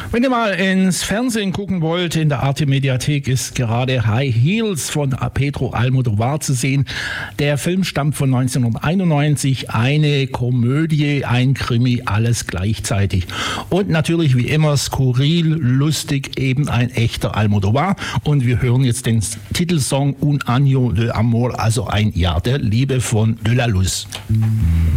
Wenn ihr mal ins Fernsehen gucken wollt, in der Arte-Mediathek ist gerade High Heels von Pedro Almodóvar zu sehen. Der Film stammt von 1991, eine Komödie, ein Krimi, alles gleichzeitig. Und natürlich wie immer skurril, lustig, eben ein echter Almodóvar. Und wir hören jetzt den Titelsong Un Año de Amor, also ein Jahr der Liebe von De la Luz.